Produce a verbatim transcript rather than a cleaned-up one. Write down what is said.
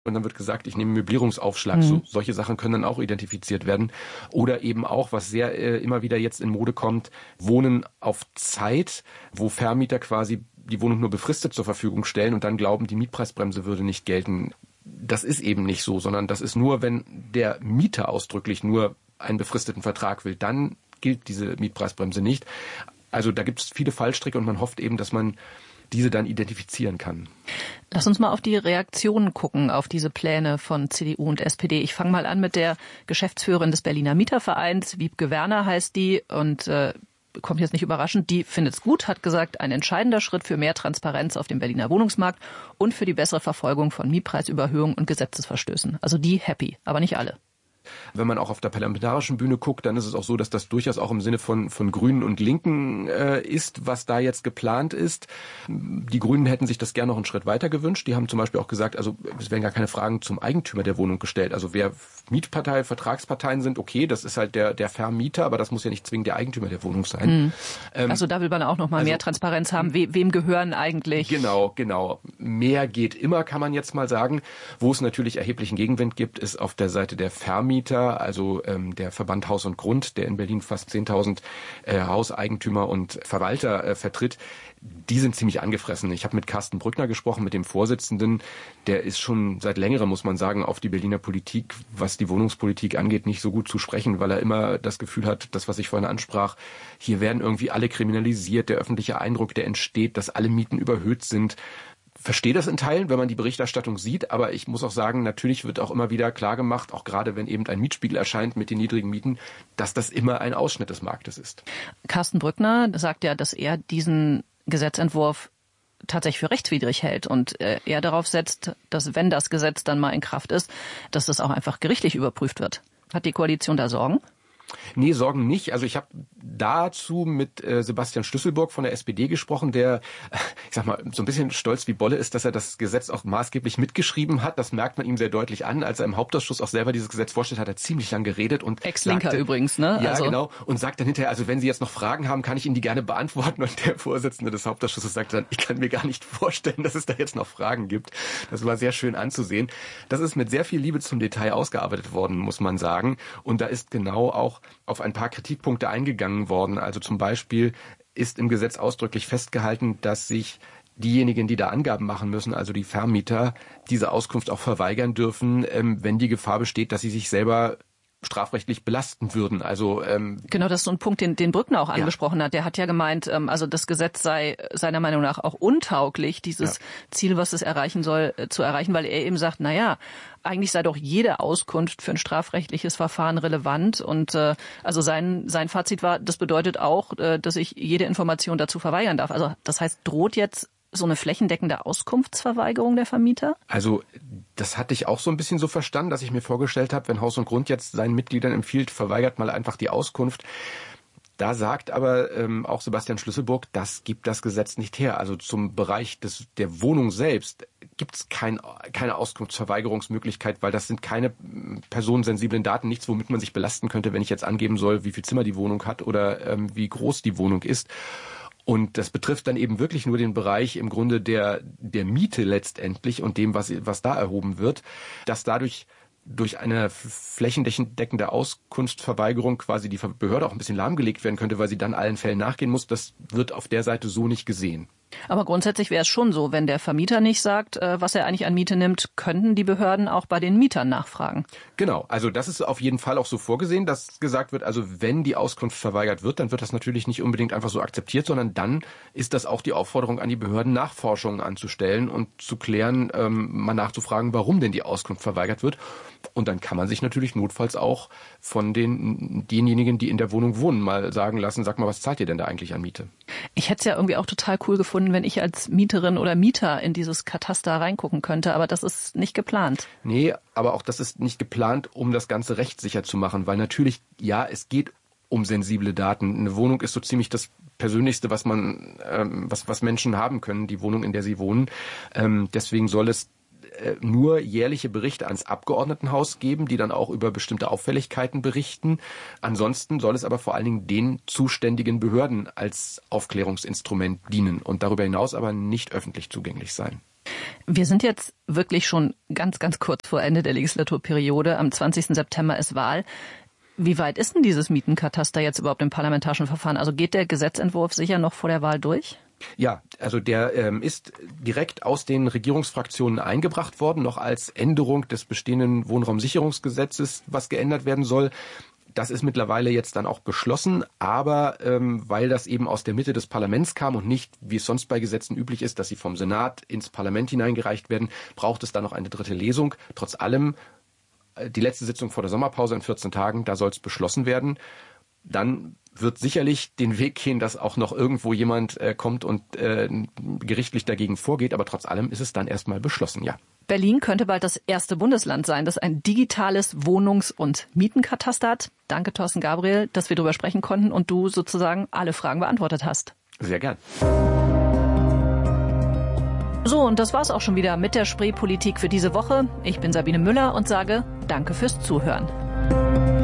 Und dann wird gesagt, ich nehme Möblierungsaufschlag. Mhm. So, solche Sachen können dann auch identifiziert werden. Oder eben auch, was sehr äh, immer wieder jetzt in Mode kommt, Wohnen auf Zeit, wo Vermieter quasi die Wohnung nur befristet zur Verfügung stellen und dann glauben, die Mietpreisbremse würde nicht gelten. Das ist eben nicht so, sondern das ist nur, wenn der Mieter ausdrücklich nur einen befristeten Vertrag will, dann gilt diese Mietpreisbremse nicht. Also da gibt es viele Fallstricke und man hofft eben, dass man diese dann identifizieren kann. Lass uns mal auf die Reaktionen gucken, auf diese Pläne von C D U und S P D. Ich fange mal an mit der Geschäftsführerin des Berliner Mietervereins, Wiebke Werner heißt die, und äh, kommt jetzt nicht überraschend, die findet es gut, hat gesagt, ein entscheidender Schritt für mehr Transparenz auf dem Berliner Wohnungsmarkt und für die bessere Verfolgung von Mietpreisüberhöhungen und Gesetzesverstößen. Also die happy, aber nicht alle. Wenn man auch auf der parlamentarischen Bühne guckt, dann ist es auch so, dass das durchaus auch im Sinne von von Grünen und Linken äh, ist, was da jetzt geplant ist. Die Grünen hätten sich das gerne noch einen Schritt weiter gewünscht. Die haben zum Beispiel auch gesagt, also es werden gar keine Fragen zum Eigentümer der Wohnung gestellt. Also wer Mietpartei, Vertragsparteien sind, okay, das ist halt der der Vermieter, aber das muss ja nicht zwingend der Eigentümer der Wohnung sein. Mhm. Ähm, also da will man auch noch mal also, mehr Transparenz haben. We, wem gehören eigentlich? Genau, genau. Mehr geht immer, kann man jetzt mal sagen. Wo es natürlich erheblichen Gegenwind gibt, ist auf der Seite der Vermieter. Also ähm, der Verband Haus und Grund, der in Berlin fast zehntausend äh, Hauseigentümer und Verwalter äh, vertritt, die sind ziemlich angefressen. Ich habe mit Carsten Brückner gesprochen, mit dem Vorsitzenden. Der ist schon seit längerem, muss man sagen, auf die Berliner Politik, was die Wohnungspolitik angeht, nicht so gut zu sprechen, weil er immer das Gefühl hat, das, was ich vorhin ansprach, hier werden irgendwie alle kriminalisiert. Der öffentliche Eindruck, der entsteht, dass alle Mieten überhöht sind. Verstehe das in Teilen, wenn man die Berichterstattung sieht, aber ich muss auch sagen, natürlich wird auch immer wieder klargemacht, auch gerade wenn eben ein Mietspiegel erscheint mit den niedrigen Mieten, dass das immer ein Ausschnitt des Marktes ist. Carsten Brückner sagt ja, dass er diesen Gesetzentwurf tatsächlich für rechtswidrig hält und er darauf setzt, dass wenn das Gesetz dann mal in Kraft ist, dass das auch einfach gerichtlich überprüft wird. Hat die Koalition da Sorgen? Nee, Sorgen nicht. Also ich habe dazu mit äh, Sebastian Schlüsselburg von der S P D gesprochen, der, ich sag mal, so ein bisschen stolz wie Bolle ist, dass er das Gesetz auch maßgeblich mitgeschrieben hat. Das merkt man ihm sehr deutlich an. Als er im Hauptausschuss auch selber dieses Gesetz vorstellt, hat er ziemlich lang geredet und Ex-Linker sagte, übrigens, ne? Ja, also. genau. Und sagt dann hinterher, also wenn Sie jetzt noch Fragen haben, kann ich Ihnen die gerne beantworten. Und der Vorsitzende des Hauptausschusses sagte dann, ich kann mir gar nicht vorstellen, dass es da jetzt noch Fragen gibt. Das war sehr schön anzusehen. Das ist mit sehr viel Liebe zum Detail ausgearbeitet worden, muss man sagen. Und da ist genau auch auf ein paar Kritikpunkte eingegangen worden. Also zum Beispiel ist im Gesetz ausdrücklich festgehalten, dass sich diejenigen, die da Angaben machen müssen, also die Vermieter, diese Auskunft auch verweigern dürfen, wenn die Gefahr besteht, dass sie sich selber strafrechtlich belasten würden. Also ähm, genau, das ist so ein Punkt, den, den Brückner auch angesprochen ja. hat. Der hat ja gemeint, ähm, also das Gesetz sei seiner Meinung nach auch untauglich, dieses ja. Ziel, was es erreichen soll, äh, zu erreichen, weil er eben sagt, na ja, eigentlich sei doch jede Auskunft für ein strafrechtliches Verfahren relevant. Und äh, also sein sein Fazit war, das bedeutet auch, äh, dass ich jede Information dazu verweigern darf. Also das heißt, droht jetzt so eine flächendeckende Auskunftsverweigerung der Vermieter? Also das hatte ich auch so ein bisschen so verstanden, dass ich mir vorgestellt habe, wenn Haus und Grund jetzt seinen Mitgliedern empfiehlt, verweigert mal einfach die Auskunft. Da sagt aber ähm, auch Sebastian Schlüsselburg, das gibt das Gesetz nicht her. Also zum Bereich des der Wohnung selbst gibt es kein, keine Auskunftsverweigerungsmöglichkeit, weil das sind keine personensensiblen Daten, nichts, womit man sich belasten könnte, wenn ich jetzt angeben soll, wie viel Zimmer die Wohnung hat oder ähm, wie groß die Wohnung ist. Und das betrifft dann eben wirklich nur den Bereich im Grunde der der Miete letztendlich und dem, was was da erhoben wird, dass dadurch durch eine flächendeckende Auskunftsverweigerung quasi die Behörde auch ein bisschen lahmgelegt werden könnte, weil sie dann allen Fällen nachgehen muss. Das wird auf der Seite so nicht gesehen. Aber grundsätzlich wäre es schon so, wenn der Vermieter nicht sagt, was er eigentlich an Miete nimmt, könnten die Behörden auch bei den Mietern nachfragen. Genau, also das ist auf jeden Fall auch so vorgesehen, dass gesagt wird, also wenn die Auskunft verweigert wird, dann wird das natürlich nicht unbedingt einfach so akzeptiert, sondern dann ist das auch die Aufforderung an die Behörden, Nachforschungen anzustellen und zu klären, ähm, mal nachzufragen, warum denn die Auskunft verweigert wird. Und dann kann man sich natürlich notfalls auch von den denjenigen, die in der Wohnung wohnen, mal sagen lassen, sag mal, was zahlt ihr denn da eigentlich an Miete? Ich hätte es ja irgendwie auch total cool gefunden, wenn ich als Mieterin oder Mieter in dieses Kataster reingucken könnte, aber das ist nicht geplant. Nee, aber auch das ist nicht geplant, um das Ganze rechtssicher zu machen, weil natürlich, ja, es geht um sensible Daten. Eine Wohnung ist so ziemlich das Persönlichste, was man, ähm, was, was Menschen haben können, die Wohnung, in der sie wohnen. Ähm, deswegen soll es nur jährliche Berichte ans Abgeordnetenhaus geben, die dann auch über bestimmte Auffälligkeiten berichten. Ansonsten soll es aber vor allen Dingen den zuständigen Behörden als Aufklärungsinstrument dienen und darüber hinaus aber nicht öffentlich zugänglich sein. Wir sind jetzt wirklich schon ganz, ganz kurz vor Ende der Legislaturperiode. Am zwanzigsten September ist Wahl. Wie weit ist denn dieses Mietenkataster jetzt überhaupt im parlamentarischen Verfahren? Also geht der Gesetzentwurf sicher noch vor der Wahl durch? Ja, also der ähm, ist direkt aus den Regierungsfraktionen eingebracht worden, noch als Änderung des bestehenden Wohnraumsicherungsgesetzes, was geändert werden soll. Das ist mittlerweile jetzt dann auch beschlossen, aber ähm, weil das eben aus der Mitte des Parlaments kam und nicht, wie es sonst bei Gesetzen üblich ist, dass sie vom Senat ins Parlament hineingereicht werden, braucht es da noch eine dritte Lesung. Trotz allem, die letzte Sitzung vor der Sommerpause in vierzehn Tagen, da soll es beschlossen werden. Dann wird sicherlich den Weg gehen, dass auch noch irgendwo jemand äh, kommt und äh, gerichtlich dagegen vorgeht, aber trotz allem ist es dann erstmal beschlossen, ja. Berlin könnte bald das erste Bundesland sein, das ein digitales Wohnungs- und Mietenkataster hat. Danke, Thorsten Gabriel, dass wir darüber sprechen konnten und du sozusagen alle Fragen beantwortet hast. Sehr gern. So, und das war's auch schon wieder mit der Spreepolitik für diese Woche. Ich bin Sabine Müller und sage Danke fürs Zuhören.